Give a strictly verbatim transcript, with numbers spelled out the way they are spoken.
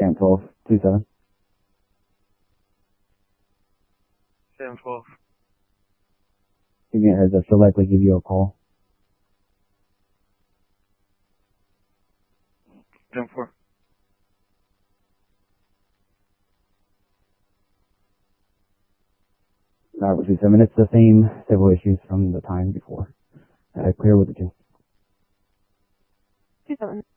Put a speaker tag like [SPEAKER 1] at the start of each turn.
[SPEAKER 1] Camp twelve, two seven.
[SPEAKER 2] Sam twelve.
[SPEAKER 1] Give me a heads up. She'll likely give you a call.
[SPEAKER 2] Sam four.
[SPEAKER 1] Alright, two seven. It's the same civil issues from the time before. Uh, clear with the two.
[SPEAKER 3] two seven.